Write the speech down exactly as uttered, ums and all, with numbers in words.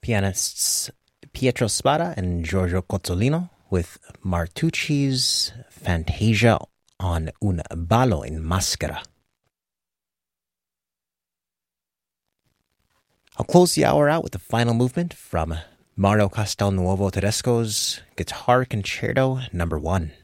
pianists Pietro Spada and Giorgio Cozzolino with Martucci's Fantasia on Un ballo in maschera. I'll close the hour out with the final movement from Mario Castelnuovo Tedesco's Guitar Concerto Number One.